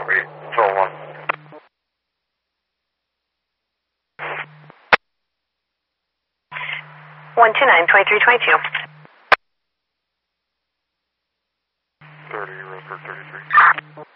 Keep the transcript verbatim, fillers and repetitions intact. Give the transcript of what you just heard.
Wait, control one. one two nine, twenty-three twenty-two. thirty, Roseburg thirty-three.